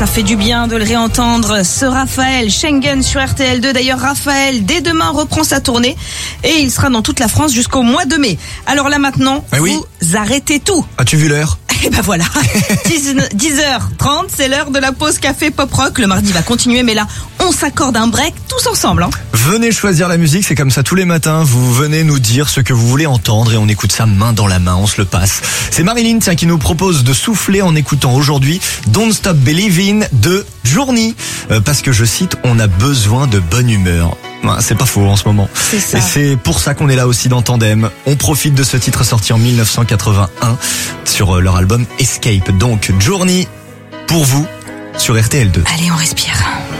ça fait du bien de le réentendre. Ce Raphaël, Schengen sur RTL2. D'ailleurs, Raphaël, dès demain, reprend sa tournée et il sera dans toute la France jusqu'au mois de mai. Alors là maintenant, vous arrêtez tout. As-tu vu l'heure ? Et ben voilà, 10h30, c'est l'heure de la pause café pop rock. Le mardi va continuer, mais là, on s'accorde un break tous ensemble. Venez choisir la musique, c'est comme ça tous les matins. Vous venez nous dire ce que vous voulez entendre et on écoute ça main dans la main, on se le passe. C'est Marilyn qui nous propose de souffler en écoutant aujourd'hui Don't Stop Believin' de Journey. Parce que je cite, on a besoin de bonne humeur. C'est pas faux en ce moment. C'est ça. Et c'est pour ça qu'on est là aussi dans Tandem. On profite de ce titre sorti en 1981 sur leur album Escape. Donc Journey pour vous sur RTL2. Allez, on respire.